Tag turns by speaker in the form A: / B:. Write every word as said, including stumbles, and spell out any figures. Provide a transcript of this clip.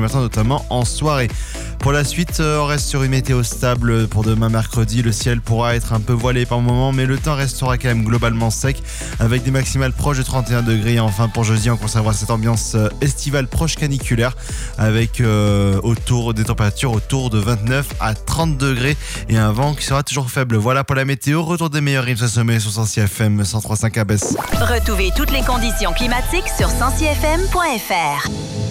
A: matin, notamment en soirée. Pour la suite, on reste sur une météo stable pour demain mercredi. Le ciel pourra être un peu voilé par moment, mais le temps restera quand même globalement sec avec des maximales proches de trente et un degrés. Et enfin, pour jeudi, on conservera cette ambiance estivale proche caniculaire avec euh, autour des températures autour de vingt-neuf à trente degrés et un vent qui sera toujours faible. Voilà pour la météo. Retour des meilleurs rimes à sommet sur Sancy F M cent trois virgule cinq à Besse.
B: Retrouvez toutes les conditions climatiques sur sancy f m point f r.